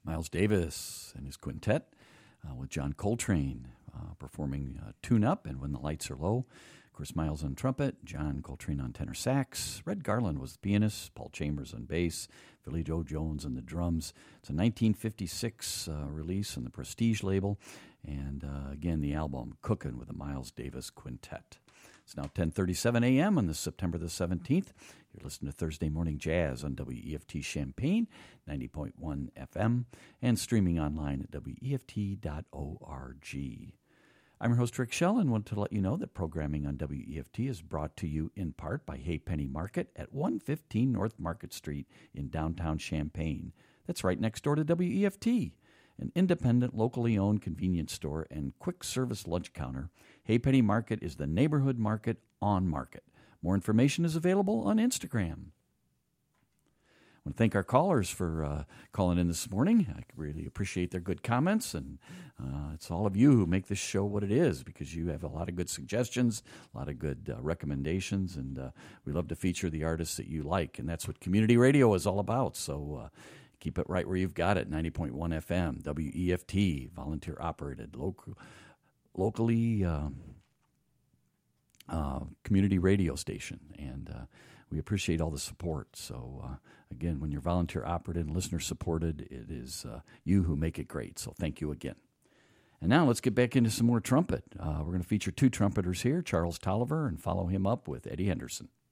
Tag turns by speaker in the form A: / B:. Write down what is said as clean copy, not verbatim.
A: Miles Davis and his quintet with John Coltrane performing Tune Up and When the Lights Are Low. Of course, Miles on trumpet, John Coltrane on tenor sax. Red Garland was the pianist, Paul Chambers on bass, Philly Joe Jones on the drums. It's a 1956 release on the Prestige label. And again, the album Cookin' with the Miles Davis Quintet. It's now 10:37 a.m. on this September the 17th. You're listening to Thursday Morning Jazz on WEFT Champaign, 90.1 FM, and streaming online at WEFT.org. I'm your host, Rick Schell, and want to let you know that programming on WEFT is brought to you in part by Haypenny Market at 115 North Market Street in downtown Champaign. That's right next door to WEFT. An independent, locally owned convenience store and quick service lunch counter, Haypenny Market is the neighborhood market on Market. More information is available on Instagram. I want to thank our callers for calling in this morning. I really appreciate their good comments, and it's all of you who make this show what it is, because you have a lot of good suggestions, a lot of good recommendations, and we love to feature the artists that you like, and that's what community radio is all about. So keep it right where you've got it, 90.1 FM, WEFT, volunteer-operated, locally community radio station, and we appreciate all the support. So, again, when you're volunteer-operated and listener-supported, it is you who make it great. So thank you again. And now let's get back into some more trumpet. We're going to feature two trumpeters here, Charles Tolliver, and follow him up with Eddie Henderson.